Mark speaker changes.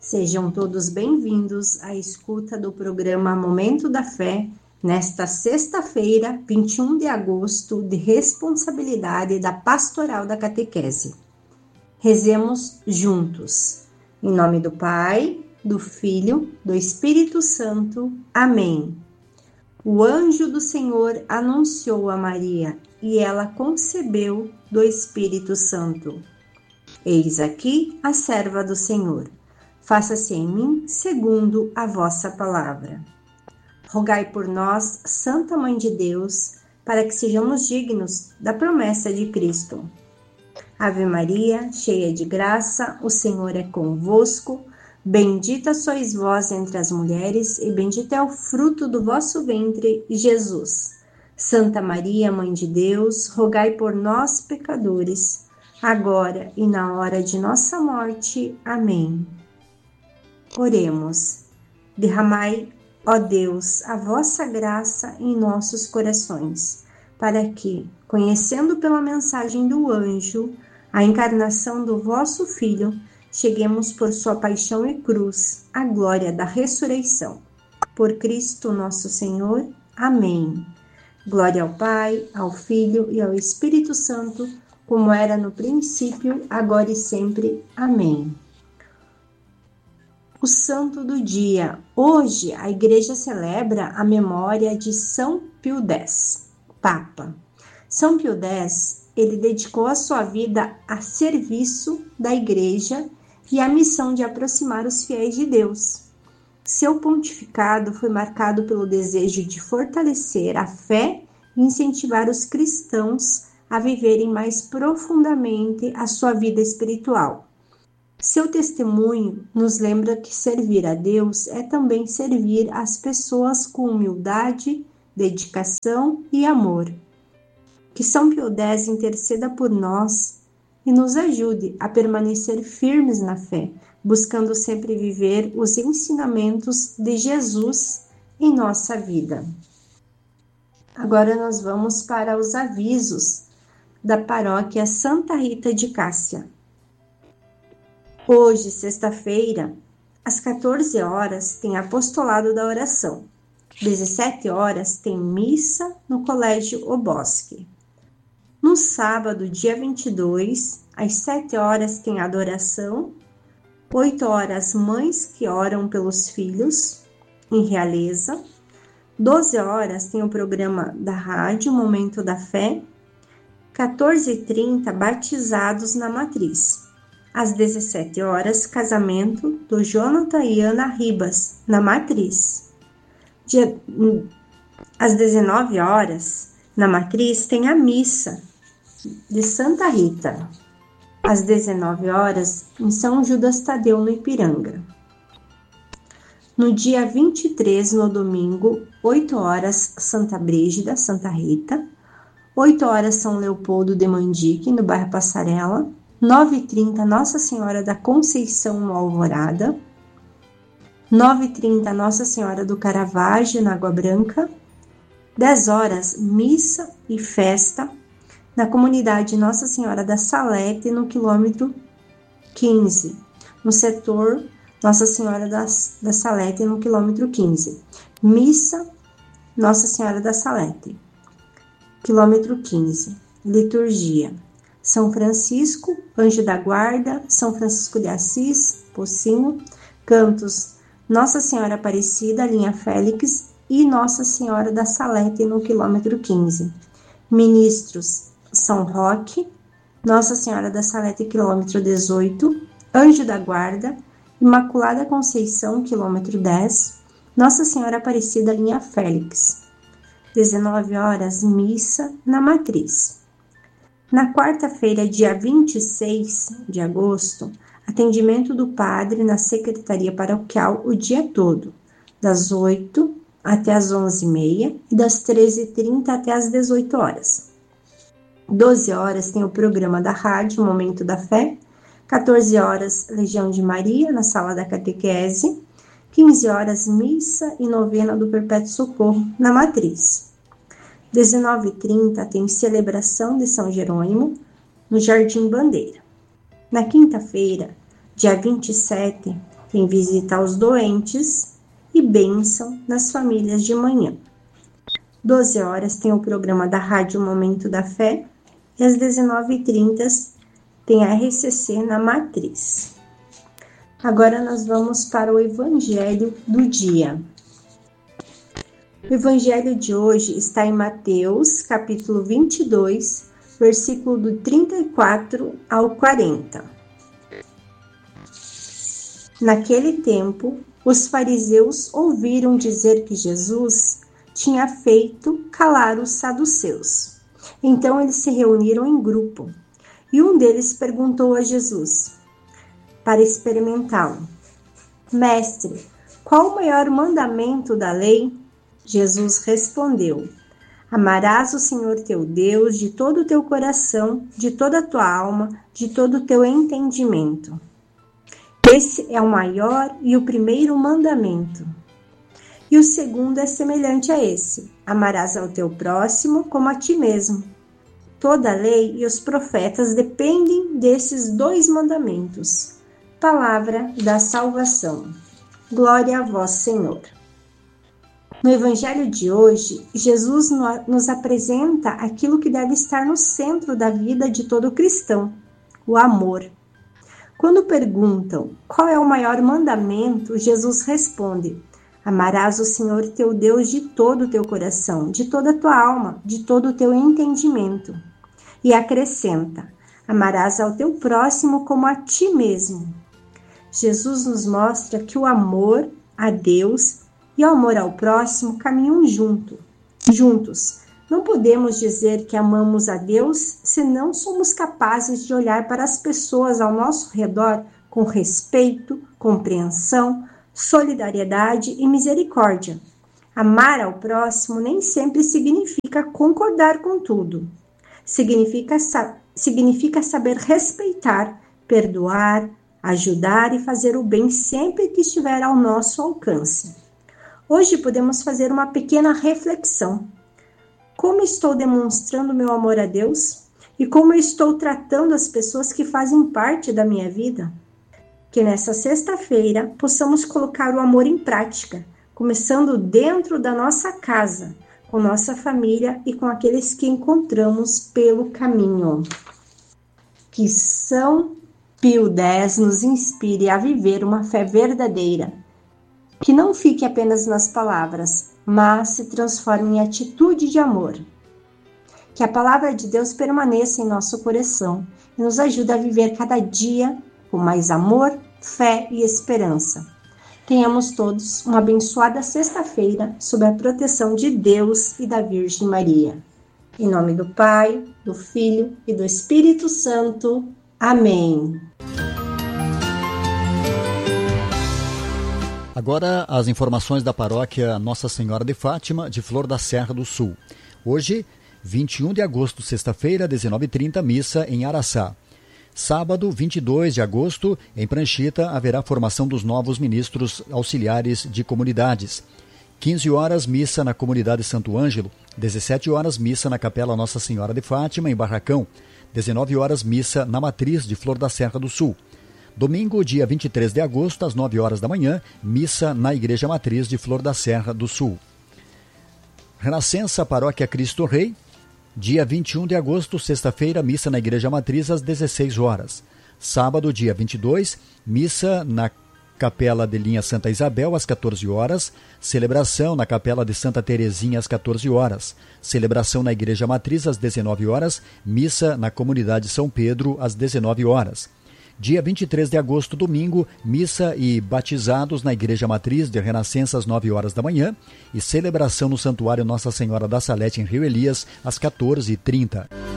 Speaker 1: Sejam todos bem-vindos à escuta do programa Momento da Fé, nesta sexta-feira, 21 de agosto, de responsabilidade da Pastoral da Catequese. Rezemos juntos. Em nome do Pai, do Filho, do Espírito Santo. Amém. O anjo do Senhor anunciou a Maria, e ela concebeu do Espírito Santo. Eis aqui a serva do Senhor. Faça-se em mim segundo a vossa palavra. Rogai por nós, Santa Mãe de Deus, para que sejamos dignos da promessa de Cristo. Ave Maria, cheia de graça, o Senhor é convosco. Bendita sois vós entre as mulheres, e bendito é o fruto do vosso ventre, Jesus. Santa Maria, Mãe de Deus, rogai por nós, pecadores, agora e na hora de nossa morte. Amém. Oremos. Derramai, ó Deus, a vossa graça em nossos corações, para que, conhecendo pela mensagem do anjo a encarnação do vosso Filho, cheguemos por sua paixão e cruz à glória da ressurreição. Por Cristo nosso Senhor. Amém. Glória ao Pai, ao Filho e ao Espírito Santo, como era no princípio, agora e sempre. Amém. O Santo do Dia. Hoje a Igreja celebra a memória de São Pio X, Papa. São Pio X, ele dedicou a sua vida a serviço da Igreja e à missão de aproximar os fiéis de Deus. Seu pontificado foi marcado pelo desejo de fortalecer a fé e incentivar os cristãos a viverem mais profundamente a sua vida espiritual. Seu testemunho nos lembra que servir a Deus é também servir as pessoas com humildade, dedicação e amor. Que São Pio X interceda por nós e nos ajude a permanecer firmes na fé, buscando sempre viver os ensinamentos de Jesus em nossa vida. Agora nós vamos para os avisos da paróquia Santa Rita de Cássia. Hoje, sexta-feira, às 14 horas, tem apostolado da oração. 17 horas, tem missa no Colégio O Bosque. No sábado, dia 22, às 7 horas, tem adoração. 8 horas, mães que oram pelos filhos, em Realeza. 12 horas, tem o programa da rádio, Momento da Fé. 14h30, batizados na matriz. Às 17 horas, casamento do Jonathan e Ana Ribas, na matriz. Às 19 horas, na matriz, tem a missa de Santa Rita. Às 19 horas, em São Judas Tadeu, no Ipiranga. No dia 23, no domingo, 8 horas, Santa Brígida, Santa Rita. 8 horas, São Leopoldo de Mandique, no bairro Passarela. 9h30, Nossa Senhora da Conceição, no Alvorada. 9h30, Nossa Senhora do Caravaggio, na Água Branca. 10 horas, missa e festa na comunidade Nossa Senhora da Salete, no quilômetro 15. No setor Nossa Senhora da Salete, no quilômetro 15. Missa Nossa Senhora da Salete, quilômetro 15. Liturgia: São Francisco, Anjo da Guarda, São Francisco de Assis, Pocinho. Cantos: Nossa Senhora Aparecida, linha Félix, e Nossa Senhora da Salete, no quilômetro 15. Ministros: São Roque, Nossa Senhora da Salete, quilômetro 18, Anjo da Guarda, Imaculada Conceição, quilômetro 10, Nossa Senhora Aparecida, linha Félix. 19 horas, missa na matriz. Na quarta-feira, dia 26 de agosto, atendimento do padre na secretaria paroquial o dia todo, das 8 até as 11h30 e das 13h30 até as 18 horas. 12 horas tem o programa da rádio, Momento da Fé. 14 horas, Legião de Maria, na sala da catequese. 15 horas, missa e novena do Perpétuo Socorro, na matriz. 19h30 tem celebração de São Jerônimo, no Jardim Bandeira. Na quinta-feira, dia 27, tem visita aos doentes e bênção nas famílias de manhã. 12 horas tem o programa da Rádio Momento da Fé e às 19h30 tem a RCC na Matriz. Agora nós vamos para o Evangelho do dia. O Evangelho de hoje está em Mateus, capítulo 22, versículo do 34 ao 40. Naquele tempo, os fariseus ouviram dizer que Jesus tinha feito calar os saduceus. Então eles se reuniram em grupo, e um deles perguntou a Jesus, para experimentá-lo: Mestre, qual o maior mandamento da lei? Jesus respondeu: Amarás o Senhor teu Deus de todo o teu coração, de toda a tua alma, de todo o teu entendimento. Esse é o maior e o primeiro mandamento. E o segundo é semelhante a esse: amarás ao teu próximo como a ti mesmo. Toda a lei e os profetas dependem desses dois mandamentos. Palavra da salvação. Glória a vós, Senhor. No Evangelho de hoje, Jesus nos apresenta aquilo que deve estar no centro da vida de todo cristão: o amor. Quando perguntam qual é o maior mandamento, Jesus responde: Amarás o Senhor teu Deus de todo o teu coração, de toda a tua alma, de todo o teu entendimento. E acrescenta: Amarás ao teu próximo como a ti mesmo. Jesus nos mostra que o amor a Deus e o amor ao próximo caminham juntos. Não podemos dizer que amamos a Deus se não somos capazes de olhar para as pessoas ao nosso redor com respeito, compreensão, solidariedade e misericórdia. Amar ao próximo nem sempre significa concordar com tudo. Significa saber respeitar, perdoar, ajudar e fazer o bem sempre que estiver ao nosso alcance. Hoje podemos fazer uma pequena reflexão. Como estou demonstrando meu amor a Deus? E como eu estou tratando as pessoas que fazem parte da minha vida? Que nessa sexta-feira possamos colocar o amor em prática, começando dentro da nossa casa, com nossa família e com aqueles que encontramos pelo caminho. Que São Pio X nos inspire a viver uma fé verdadeira, que não fique apenas nas palavras, mas se transforme em atitude de amor. Que a palavra de Deus permaneça em nosso coração e nos ajude a viver cada dia com mais amor, fé e esperança. Tenhamos todos uma abençoada sexta-feira sob a proteção de Deus e da Virgem Maria. Em nome do Pai, do Filho e do Espírito Santo. Amém.
Speaker 2: Agora as informações da paróquia Nossa Senhora de Fátima, de Flor da Serra do Sul. Hoje, 21 de agosto, sexta-feira, 19h30, missa em Araçá. Sábado, 22 de agosto, em Pranchita, haverá formação dos novos ministros auxiliares de comunidades. 15 horas, missa na comunidade Santo Ângelo. 17 horas, missa na Capela Nossa Senhora de Fátima, em Barracão. 19 horas, missa na Matriz de Flor da Serra do Sul. Domingo, dia 23 de agosto, às 9 horas da manhã, missa na Igreja Matriz de Flor da Serra do Sul. Renascença, Paróquia Cristo Rei. Dia 21 de agosto, sexta-feira, missa na Igreja Matriz às 16 horas. Sábado, dia 22, missa na Capela de Linha Santa Isabel às 14 horas. Celebração na Capela de Santa Terezinha às 14 horas. Celebração na Igreja Matriz às 19 horas. Missa na Comunidade São Pedro às 19 horas. Dia 23 de agosto, domingo, missa e batizados na Igreja Matriz de Renascença às 9 horas da manhã e celebração no Santuário Nossa Senhora da Salete em Rio Elias às 14h30.